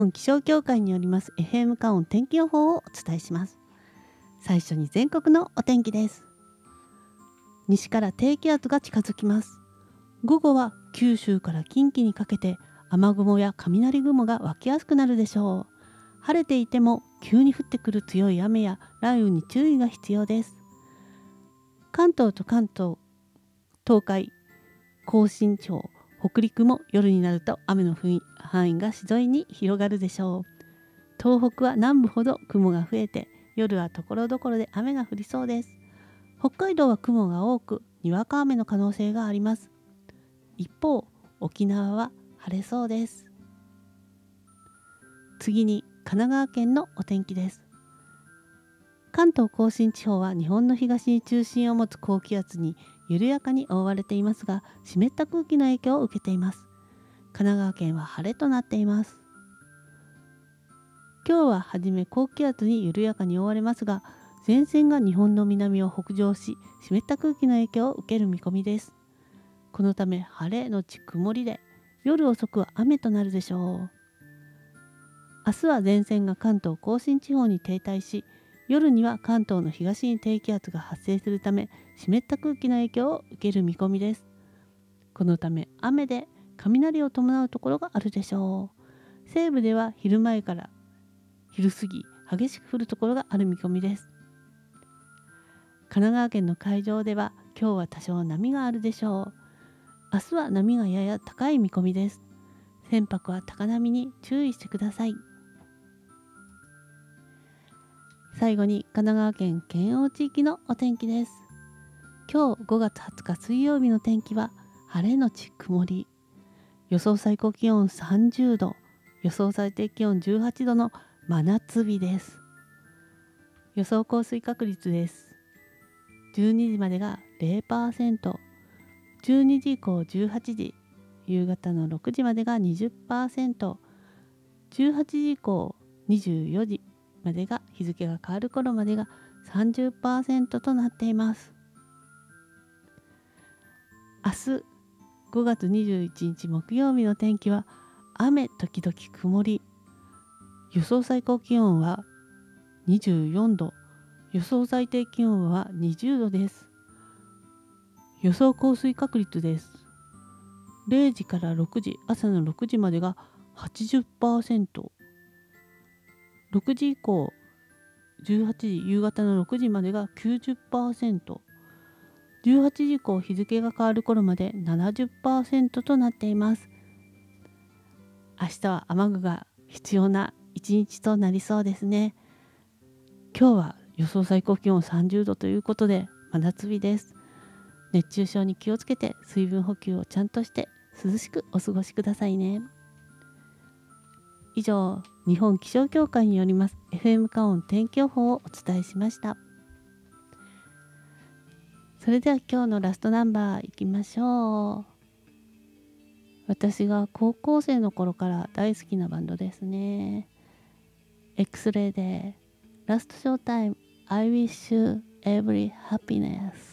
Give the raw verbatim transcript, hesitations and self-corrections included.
気象協会によります エフエム カオン天気予報をお伝えします。最初に全国のお天気です。西から低気圧が近づきます。午後は九州から近畿にかけて雨雲や雷雲が湧きやすくなるでしょう。晴れていても急に降ってくる強い雨や雷雨に注意が必要です。関東と関東、東海、甲信地方、北陸も夜になると雨の範囲が次第に広がるでしょう。東北は南部ほど雲が増えて、夜はところどころで雨が降りそうです。北海道は雲が多く、にわか雨の可能性があります。一方、沖縄は晴れそうです。次に神奈川県のお天気です。関東甲信地方は日本の東に中心を持つ高気圧に緩やかに覆われていますが、湿った空気の影響を受けています。神奈川県は晴れとなっています。今日ははじめ高気圧に緩やかに覆われますが、前線が日本の南を北上し、湿った空気の影響を受ける見込みです。このため晴れのち曇りで、夜遅くは雨となるでしょう。明日は前線が関東甲信地方に停滞し、夜には関東の東に低気圧が発生するため、湿った空気の影響を受ける見込みです。このため雨で雷を伴うところがあるでしょう。西部では昼前から昼過ぎ激しく降るところがある見込みです。神奈川県の海上では今日は多少波があるでしょう。明日は波がやや高い見込みです。船舶は高波に注意してください。最後に神奈川県県央地域のお天気です。今日ごがつはつか水曜日の天気は晴れのち曇り。予想最高気温さんじゅうど、予想最低気温じゅうはちどの真夏日です。予想降水確率です。じゅうにじまでが ゼロパーセント、じゅうにじ以降じゅうはちじ、夕方のろくじまでが にじゅっパーセント、じゅうはちじ以降にじゅうよじまでが日付が変わる頃までが さんじゅっパーセント となっています。明日ごがつにじゅういちにち木曜日の天気は雨時々曇り。予想最高気温はにじゅうよんど、予想最低気温はにじゅうどです。予想降水確率です。れいじからろくじ、朝のろくじまでが はちじゅっパーセント、ろくじ以降じゅうはちじ、夕方のろくじまでが きゅうじゅっパーセント、じゅうはちじ以降日付が変わる頃まで ななじゅっパーセント となっています。明日は雨具が必要な一日となりそうですね。今日は予想最高気温さんじゅうどということで真夏日です。熱中症に気をつけて水分補給をちゃんとして涼しくお過ごしくださいね。以上、日本気象協会によります エフエム カオン天気予報をお伝えしました。それでは今日のラストナンバーいきましょう。私が高校生の頃から大好きなバンドですね。X-ray でラストショータイム I wish you every happiness。